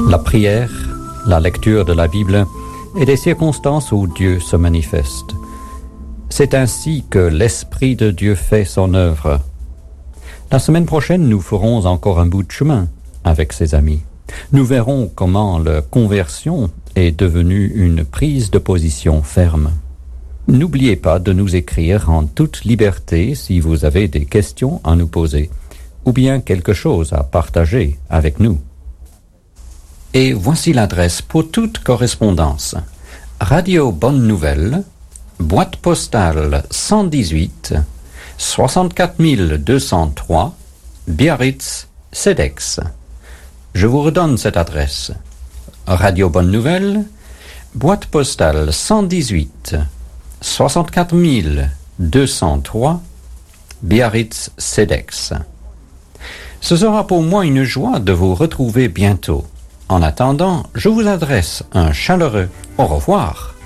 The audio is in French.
La prière, la lecture de la Bible et des circonstances où Dieu se manifeste. C'est ainsi que l'Esprit de Dieu fait son œuvre. La semaine prochaine, nous ferons encore un bout de chemin avec ses amis. Nous verrons comment la conversion est devenue une prise de position ferme. N'oubliez pas de nous écrire en toute liberté si vous avez des questions à nous poser ou bien quelque chose à partager avec nous. Et voici l'adresse pour toute correspondance. Radio Bonne Nouvelle, boîte postale 118, 64 203, Biarritz, CEDEX. Je vous redonne cette adresse. Radio Bonne Nouvelle, boîte postale 118, 64 203, Biarritz, CEDEX. Ce sera pour moi une joie de vous retrouver bientôt. En attendant, je vous adresse un chaleureux au revoir.